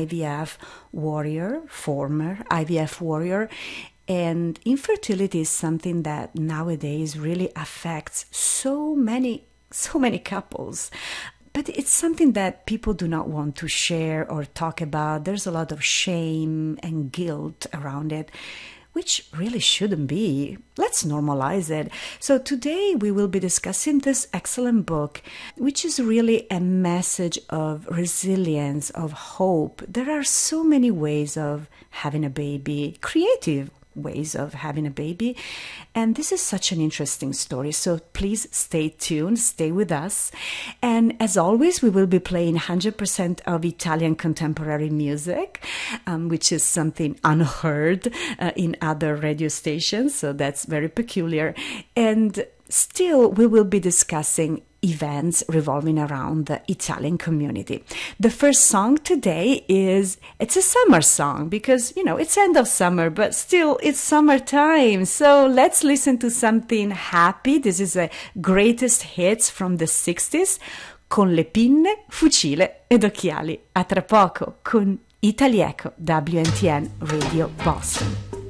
IVF warrior, former IVF warrior. And infertility is something that nowadays really affects so many couples. But it's something that people do not want to share or talk about. There's a lot of shame and guilt around it, which really shouldn't be. Let's normalize it. So today we will be discussing this excellent book, which is really a message of resilience, of hope. There are so many ways of having a baby, creative ways of having a baby. And this is such an interesting story. So please stay tuned, stay with us. And as always, we will be playing 100% of Italian contemporary music, which is something unheard in other radio stations. So that's very peculiar. And still, we will be discussing events revolving around the Italian community. The first song today it's a summer song because, it's end of summer, but still it's summertime. So let's listen to something happy. This is a greatest hits from the 60s, Con le pinne, fucile ed occhiali. A tra poco con Italieco, WNTN Radio Boston.